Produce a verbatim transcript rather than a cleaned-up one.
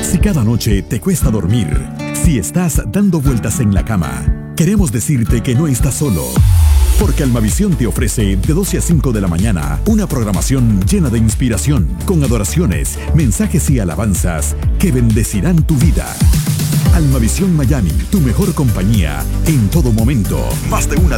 Si cada noche te cuesta dormir, si estás dando vueltas en la cama, queremos decirte que no estás solo. Porque Almavisión te ofrece de doce a cinco de la mañana una programación llena de inspiración, con adoraciones, mensajes y alabanzas que bendecirán tu vida. Almavisión Miami, tu mejor compañía en todo momento. Más de una